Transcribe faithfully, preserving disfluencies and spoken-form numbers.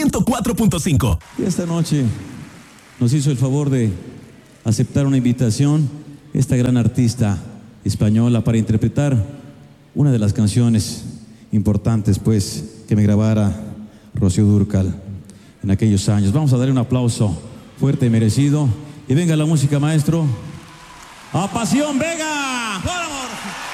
ciento cuatro punto cinco. Y esta noche nos hizo el favor de aceptar una invitación esta gran artista española para interpretar una de las canciones importantes, pues, que me grabara Rocío Dúrcal en aquellos años. Vamos a darle un aplauso fuerte y merecido. Y venga la música, maestro. ¡A pasión, venga! ¡Por amor!